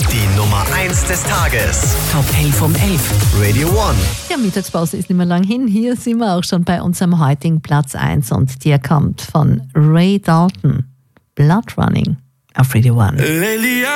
Die Nummer 1 des Tages. Top 11 um 11. Radio One. Ja, Mittagspause ist nicht mehr lang hin. Hier sind wir auch schon bei unserem heutigen Platz 1 und der kommt von Ray Dalton. Blood Running auf Radio One.